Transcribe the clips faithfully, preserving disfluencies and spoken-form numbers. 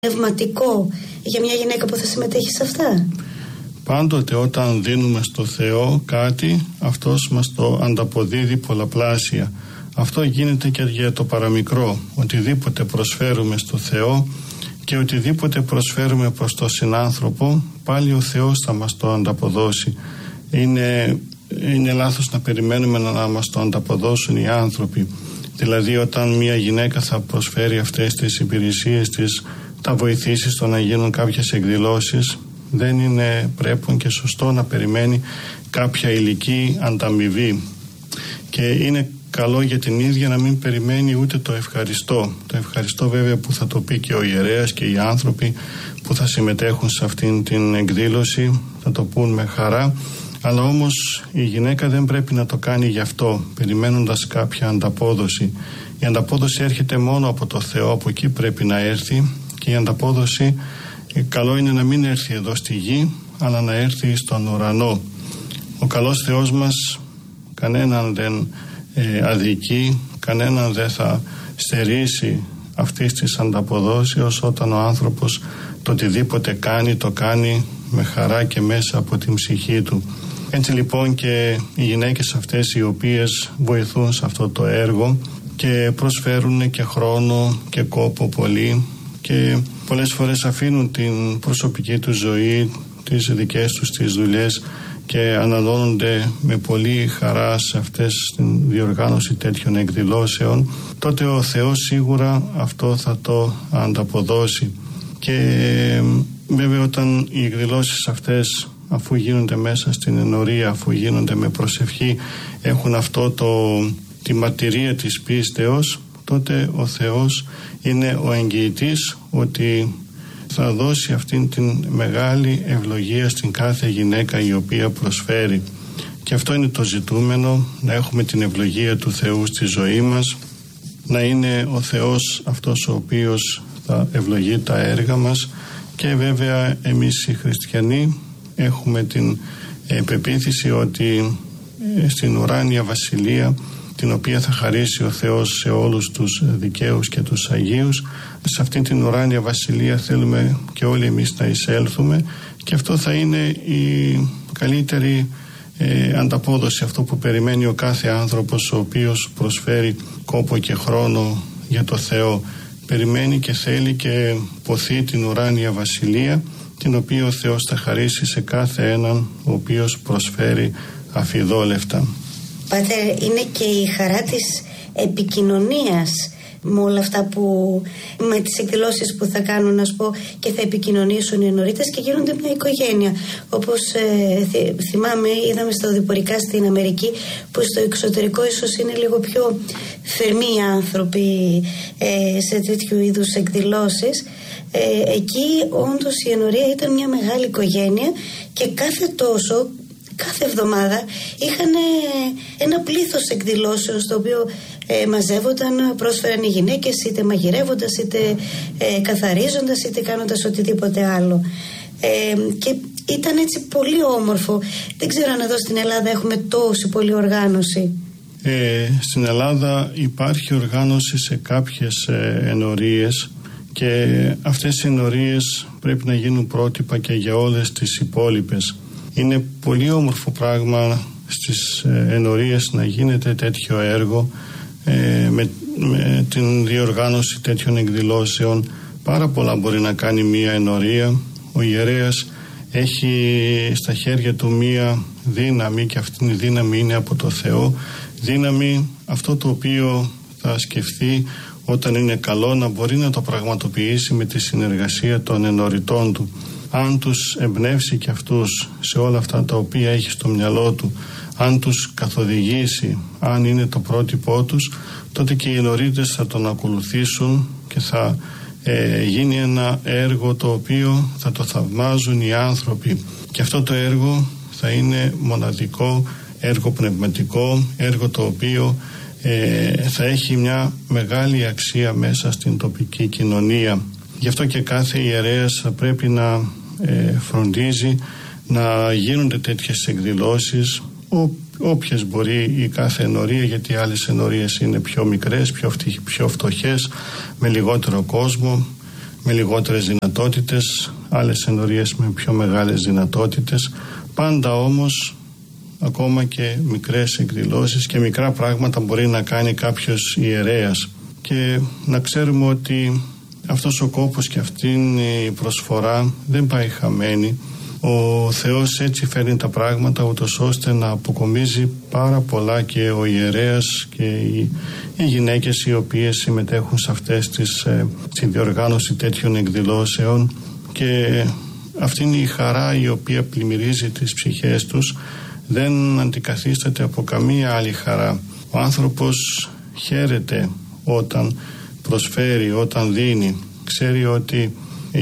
πνευματικό για μια γυναίκα που θα συμμετέχει σε αυτά? Πάντοτε όταν δίνουμε στο Θεό κάτι, Αυτός μας το ανταποδίδει πολλαπλάσια. Αυτό γίνεται και για το παραμικρό. Οτιδήποτε προσφέρουμε στο Θεό και οτιδήποτε προσφέρουμε προς τον συνάνθρωπο, πάλι ο Θεός θα μας το ανταποδώσει. Είναι, είναι λάθος να περιμένουμε να μας το ανταποδώσουν οι άνθρωποι. Δηλαδή όταν μια γυναίκα θα προσφέρει αυτές τις υπηρεσίες της, θα βοηθήσει στο να γίνουν κάποιες εκδηλώσεις, δεν είναι πρέπον και σωστό να περιμένει κάποια υλική ανταμοιβή. Και είναι καλό για την ίδια να μην περιμένει ούτε το ευχαριστώ. Το ευχαριστώ βέβαια που θα το πει και ο ιερέας και οι άνθρωποι που θα συμμετέχουν σε αυτήν την εκδήλωση, θα το πούν με χαρά. Αλλά όμως η γυναίκα δεν πρέπει να το κάνει γι' αυτό, περιμένοντας κάποια ανταπόδοση. Η ανταπόδοση έρχεται μόνο από το Θεό, από εκεί πρέπει να έρθει, και η ανταπόδοση καλό είναι να μην έρθει εδώ στη γη, αλλά να έρθει στον ουρανό. Ο καλός Θεός μας κανέναν δεν ε, αδικεί, κανέναν δεν θα στερήσει αυτής της ανταποδόσεως όταν ο άνθρωπος το οτιδήποτε κάνει, το κάνει με χαρά και μέσα από την ψυχή του. Έτσι λοιπόν και οι γυναίκες αυτές οι οποίες βοηθούν σε αυτό το έργο και προσφέρουν και χρόνο και κόπο πολύ και πολλές φορές αφήνουν την προσωπική τους ζωή, τις δικές τους τις δουλειές και αναλώνονται με πολύ χαρά σε αυτές την διοργάνωση τέτοιων εκδηλώσεων, τότε ο Θεός σίγουρα αυτό θα το ανταποδώσει. Και βέβαια όταν οι εκδηλώσεις αυτές, αφού γίνονται μέσα στην ενορία, αφού γίνονται με προσευχή, έχουν αυτό το, τη μαρτυρία της πίστεως, τότε ο Θεός είναι ο εγγυητής ότι θα δώσει αυτήν την μεγάλη ευλογία στην κάθε γυναίκα η οποία προσφέρει. Και αυτό είναι το ζητούμενο, να έχουμε την ευλογία του Θεού στη ζωή μας, να είναι ο Θεός αυτός ο οποίος θα ευλογεί τα έργα μας. Και βέβαια εμείς οι χριστιανοί έχουμε την πεποίθηση ότι στην ουράνια βασιλεία, την οποία θα χαρίσει ο Θεός σε όλους τους δικαίους και τους αγίους, σε αυτήν την ουράνια βασιλεία θέλουμε και όλοι εμείς να εισέλθουμε, και αυτό θα είναι η καλύτερη ε, ανταπόδοση, αυτό που περιμένει ο κάθε άνθρωπος ο οποίος προσφέρει κόπο και χρόνο για το Θεό. Περιμένει και θέλει και ποθεί την ουράνια βασιλεία, την οποία ο Θεός θα χαρίσει σε κάθε έναν ο οποίος προσφέρει αφιδόλευτα. Πάτερ, είναι και η χαρά της επικοινωνίας με όλα αυτά που, με τις εκδηλώσεις που θα κάνουν, να πω, και θα επικοινωνήσουν οι ενορίτες και γίνονται μια οικογένεια. Όπως ε, θυ, θυμάμαι, είδαμε στα οδηπορικά στην Αμερική, που στο εξωτερικό ίσως είναι λίγο πιο θερμοί οι άνθρωποι ε, σε τέτοιου είδους εκδηλώσεις. Ε, εκεί όντως η ενορία ήταν μια μεγάλη οικογένεια και κάθε τόσο, κάθε εβδομάδα είχαν ένα πλήθος εκδηλώσεων στο οποίο ε, μαζεύονταν, πρόσφεραν οι γυναίκες, είτε μαγειρεύοντας, είτε ε, καθαρίζοντας, είτε κάνοντας οτιδήποτε άλλο. Ε, και ήταν έτσι πολύ όμορφο. Δεν ξέρω αν εδώ στην Ελλάδα έχουμε τόση πολλή οργάνωση. Ε, στην Ελλάδα υπάρχει οργάνωση σε κάποιες ε, ενορίες, και αυτές οι ενορίες πρέπει να γίνουν πρότυπα και για όλες τις υπόλοιπες. Είναι πολύ όμορφο πράγμα στις ενορίες να γίνεται τέτοιο έργο, ε, με, με την διοργάνωση τέτοιων εκδηλώσεων. Πάρα πολλά μπορεί να κάνει μία ενορία. Ο ιερέας έχει στα χέρια του μία δύναμη, και αυτή η δύναμη είναι από το Θεό. Δύναμη αυτό το οποίο θα σκεφτεί όταν είναι καλό να μπορεί να το πραγματοποιήσει με τη συνεργασία των ενοριτών του. Αν τους εμπνεύσει και αυτούς σε όλα αυτά τα οποία έχει στο μυαλό του, αν τους καθοδηγήσει, αν είναι το πρότυπό τους, τότε και οι ενορίτες θα τον ακολουθήσουν και θα ε, γίνει ένα έργο το οποίο θα το θαυμάζουν οι άνθρωποι. Και αυτό το έργο θα είναι μοναδικό, έργο πνευματικό, έργο το οποίο ε, θα έχει μια μεγάλη αξία μέσα στην τοπική κοινωνία. Γι' αυτό και κάθε ιερέας θα πρέπει να ε, φροντίζει να γίνονται τέτοιες εκδηλώσεις, ό, όποιες μπορεί η κάθε ενορία, γιατί άλλες ενορίες είναι πιο μικρές, πιο, φτυχ, πιο φτωχές, με λιγότερο κόσμο, με λιγότερες δυνατότητες, άλλες ενορίες με πιο μεγάλες δυνατότητες. Πάντα όμως, ακόμα και μικρές εκδηλώσεις και μικρά πράγματα μπορεί να κάνει κάποιος ιερέας, και να ξέρουμε ότι αυτός ο κόπος και αυτήν η προσφορά δεν πάει χαμένη. Ο Θεός έτσι φέρνει τα πράγματα, ούτως ώστε να αποκομίζει πάρα πολλά και ο ιερέας και οι, οι γυναίκες οι οποίες συμμετέχουν σε αυτές τις, ε, στη διοργάνωση τέτοιων εκδηλώσεων, και αυτή είναι η χαρά η οποία πλημμυρίζει τις ψυχές τους, δεν αντικαθίσταται από καμία άλλη χαρά. Ο άνθρωπος χαίρεται όταν προσφέρει, όταν δίνει. Ξέρει ότι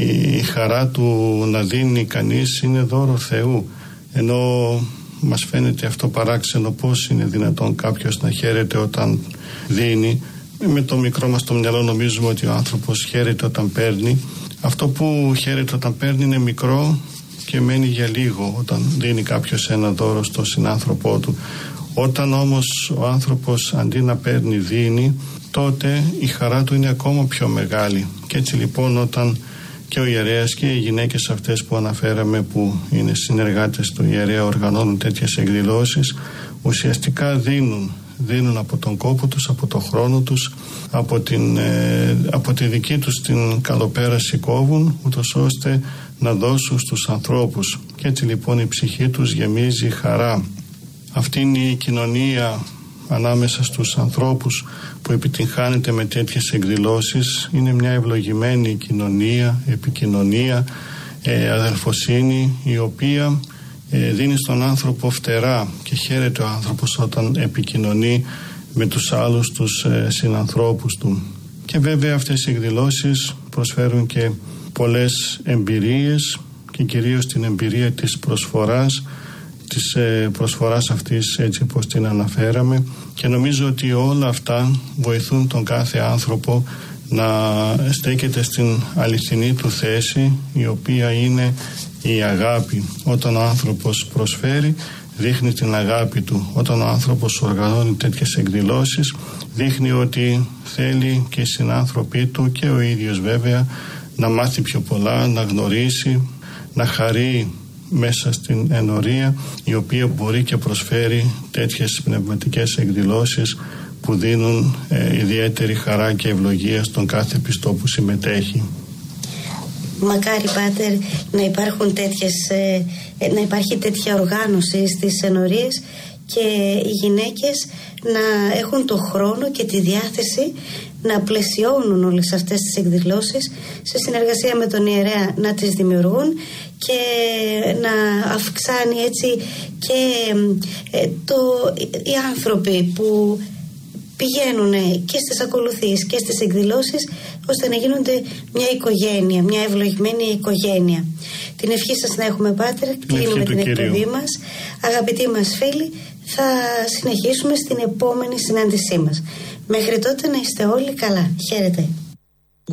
η χαρά του να δίνει κανείς είναι δώρο Θεού, ενώ μας φαίνεται αυτό παράξενο, πώς είναι δυνατόν κάποιος να χαίρεται όταν δίνει. Με το μικρό μας το μυαλό νομίζουμε ότι ο άνθρωπος χαίρεται όταν παίρνει. Αυτό που χαίρεται όταν παίρνει είναι μικρό και μένει για λίγο, όταν δίνει κάποιος ένα δώρο στον συνάνθρωπό του. Όταν όμως ο άνθρωπος αντί να παίρνει δίνει, τότε η χαρά του είναι ακόμα πιο μεγάλη. Και έτσι λοιπόν, όταν και ο ιερέας και οι γυναίκες αυτές που αναφέραμε, που είναι συνεργάτες του ιερέα, οργανώνουν τέτοιες εκδηλώσεις, ουσιαστικά δίνουν δίνουν από τον κόπο τους, από τον χρόνο τους, από, την, ε, από τη δική τους την καλοπέραση κόβουν, ούτως ώστε να δώσουν στους ανθρώπους. Και έτσι λοιπόν η ψυχή τους γεμίζει χαρά. Αυτή είναι η κοινωνία ανάμεσα στους ανθρώπους που επιτυγχάνεται με τέτοιες εκδηλώσεις. Είναι μια ευλογημένη κοινωνία, επικοινωνία, ε, αδελφοσύνη, η οποία ε, δίνει στον άνθρωπο φτερά, και χαίρεται ο άνθρωπος όταν επικοινωνεί με τους άλλους τους ε, συνανθρώπους του. Και βέβαια αυτές οι εκδηλώσεις προσφέρουν και πολλές εμπειρίες, και κυρίως την εμπειρία της προσφοράς, της προσφοράς αυτής έτσι όπως την αναφέραμε, και νομίζω ότι όλα αυτά βοηθούν τον κάθε άνθρωπο να στέκεται στην αληθινή του θέση, η οποία είναι η αγάπη. Όταν ο άνθρωπος προσφέρει, δείχνει την αγάπη του. Όταν ο άνθρωπος οργανώνει τέτοιες εκδηλώσεις, δείχνει ότι θέλει και οι συνάνθρωποι του και ο ίδιος βέβαια να μάθει πιο πολλά, να γνωρίσει, να χαρεί μέσα στην ενορία, η οποία μπορεί και προσφέρει τέτοιες πνευματικές εκδηλώσεις που δίνουν ε, ιδιαίτερη χαρά και ευλογία στον κάθε πιστό που συμμετέχει. Μακάρι, Πάτερ, να υπάρχουν τέτοιες, ε, να υπάρχει τέτοια οργάνωση στις ενορίες και οι γυναίκες να έχουν το χρόνο και τη διάθεση να πλαισιώνουν όλες αυτές τις εκδηλώσεις, σε συνεργασία με τον ιερέα να τις δημιουργούν και να αυξάνει έτσι και ε, το, οι άνθρωποι που πηγαίνουν και στις ακολουθίες και στις εκδηλώσεις, ώστε να γίνονται μια οικογένεια, μια ευλογημένη οικογένεια. Την ευχή σας να έχουμε, Πάτερ. Κλείνουμε την εκπομπή μας. Αγαπητοί μας φίλοι, θα συνεχίσουμε στην επόμενη συνάντησή μας. Μέχρι τότε να είστε όλοι καλά. Χαίρετε.